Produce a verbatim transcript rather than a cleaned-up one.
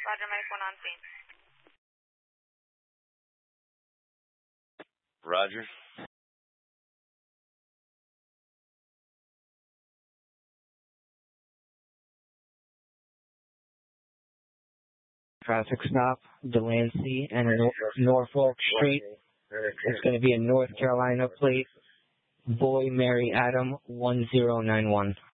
Roger, Medic one on scene. Roger. Traffic stop, Delancey and Norfolk Street. It's going to be a North Carolina plate. Boy Mary Adam one zero nine one.